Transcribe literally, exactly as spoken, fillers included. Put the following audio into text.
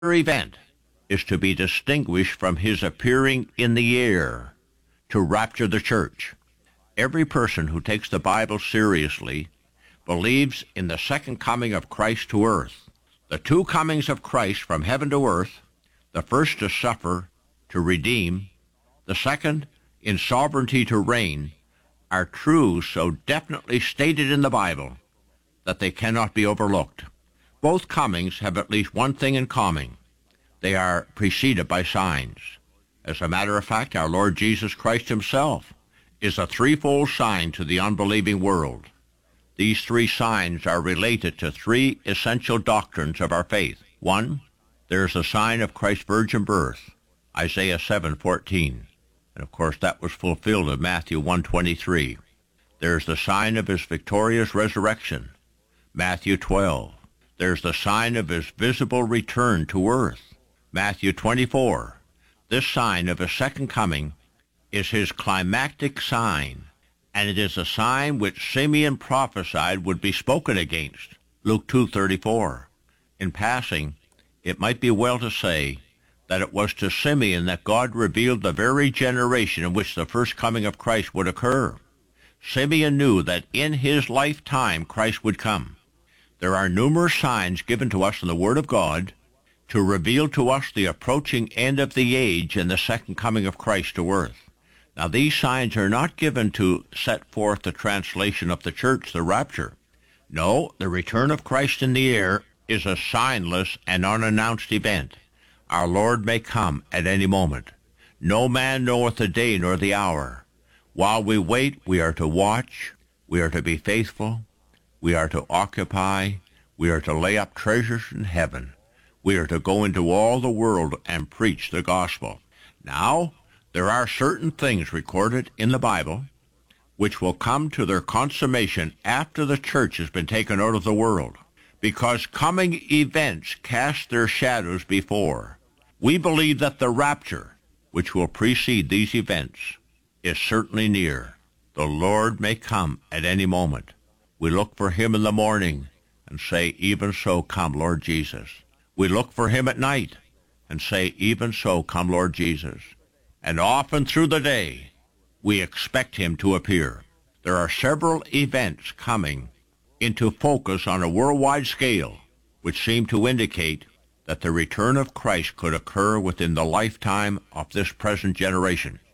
event is to be distinguished from his appearing in the air to rapture the church. Every person who takes the Bible seriously believes in the second coming of Christ to earth. The two comings of Christ from heaven to earth, the first to suffer, to redeem, the second in sovereignty to reign, are truths so definitely stated in the Bible that they cannot be overlooked. Both comings have at least one thing in common. They are preceded by signs. As a matter of fact, our Lord Jesus Christ himself is a threefold sign to the unbelieving world. These three signs are related to three essential doctrines of our faith. One, there is a sign of Christ's virgin birth, Isaiah seven fourteen. And of course that was fulfilled in Matthew one twenty-three. There's the sign of his victorious resurrection, Matthew twelve. There's the sign of his visible return to earth, Matthew twenty-four. This sign of his second coming is his climactic sign, and it is a sign which Simeon prophesied would be spoken against, Luke two thirty-four. In passing, it might be well to say that it was to Simeon that God revealed the very generation in which the first coming of Christ would occur. Simeon knew that in his lifetime Christ would come. There are numerous signs given to us in the Word of God to reveal to us the approaching end of the age and the second coming of Christ to earth. Now, these signs are not given to set forth the translation of the church, the rapture. No, the return of Christ in the air is a signless and unannounced event. Our Lord may come at any moment. No man knoweth the day nor the hour. While we wait, we are to watch, we are to be faithful, we are to occupy, we are to lay up treasures in heaven. We are to go into all the world and preach the gospel. Now, there are certain things recorded in the Bible which will come to their consummation after the church has been taken out of the world, because coming events cast their shadows before. We believe that the rapture, which will precede these events, is certainly near. The Lord may come at any moment. We look for him in the morning and say, even so, come, Lord Jesus. We look for him at night and say, even so, come, Lord Jesus. And often through the day, we expect him to appear. There are several events coming into focus on a worldwide scale, which seem to indicate that the return of Christ could occur within the lifetime of this present generation.